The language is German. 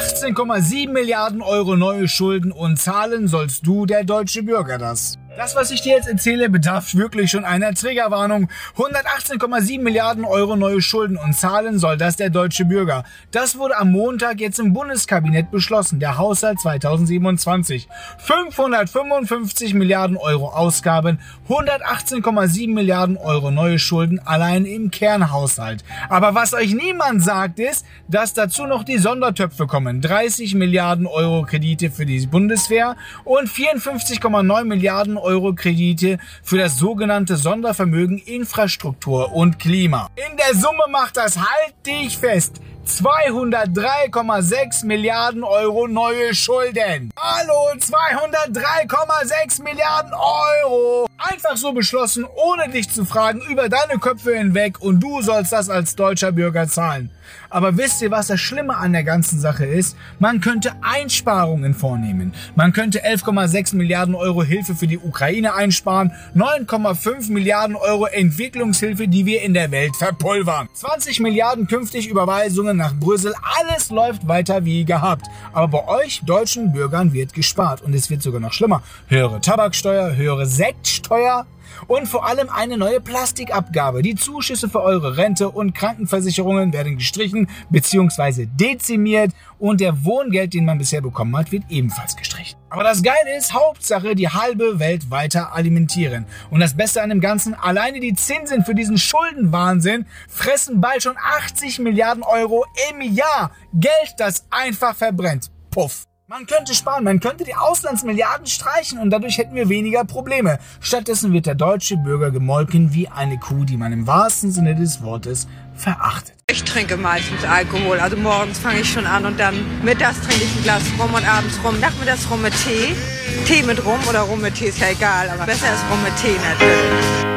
118,7 Milliarden Euro neue Schulden und zahlen sollst du, der deutsche Bürger, das. Das, was ich dir jetzt erzähle, bedarf wirklich schon einer Triggerwarnung. 118,7 Milliarden Euro neue Schulden und zahlen soll das der deutsche Bürger. Das wurde am Montag jetzt im Bundeskabinett beschlossen, der Haushalt 2027. 555 Milliarden Euro Ausgaben, 118,7 Milliarden Euro neue Schulden allein im Kernhaushalt. Aber was euch niemand sagt, ist, dass dazu noch die Sondertöpfe kommen. 30 Milliarden Euro Kredite für die Bundeswehr und 54,9 Milliarden Euro Kredite für das sogenannte Sondervermögen Infrastruktur und Klima. In der Summe macht das, halt dich fest, 203,6 Milliarden Euro neue Schulden. Hallo, 203,6 Milliarden Euro. Einfach so beschlossen, ohne dich zu fragen, über deine Köpfe hinweg, und du sollst das als deutscher Bürger zahlen. Aber wisst ihr, was das Schlimme an der ganzen Sache ist? Man könnte Einsparungen vornehmen. Man könnte 11,6 Milliarden Euro Hilfe für die Ukraine einsparen, 9,5 Milliarden Euro Entwicklungshilfe, die wir in der Welt verpulvern, 20 Milliarden künftig Überweisungen nach Brüssel. Alles läuft weiter wie gehabt. Aber bei euch deutschen Bürgern wird gespart. Und es wird sogar noch schlimmer. Höhere Tabaksteuer, höhere Sektsteuer und vor allem eine neue Plastikabgabe. Die Zuschüsse für eure Rente und Krankenversicherungen werden gestrichen bzw. dezimiert und der Wohngeld, den man bisher bekommen hat, wird ebenfalls gestrichen. Aber das Geile ist, Hauptsache die halbe Welt weiter alimentieren. Und das Beste an dem Ganzen, alleine die Zinsen für diesen Schuldenwahnsinn fressen bald schon 80 Milliarden Euro im Jahr. Geld, das einfach verbrennt. Puff. Man könnte sparen, man könnte die Auslandsmilliarden streichen und dadurch hätten wir weniger Probleme. Stattdessen wird der deutsche Bürger gemolken wie eine Kuh, die man im wahrsten Sinne des Wortes verachtet. Ich trinke meistens Alkohol, also morgens fange ich schon an und dann mittags trinke ich ein Glas Rum und abends Rum. Nachmittags Rum mit Tee. Tee mit Rum oder Rum mit Tee ist ja egal, aber besser ist Rum mit Tee natürlich.